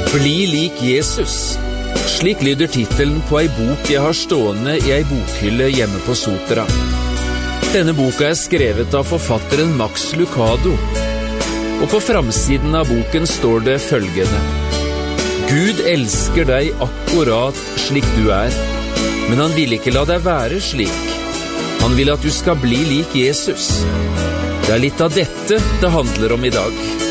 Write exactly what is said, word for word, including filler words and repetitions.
Bli lik Jesus. Slik lyder titelen på ei bok jeg har stående i ei bokhylle hjemme på Sotra. Denne boka er skrevet av forfatteren Max Lucado, og på framsiden av boken står det følgende: Gud elsker deg akkurat slik du er, men han vil ikke la deg være slik. Han vil at du skal bli lik Jesus. Det er litt av dette det handler om i dag.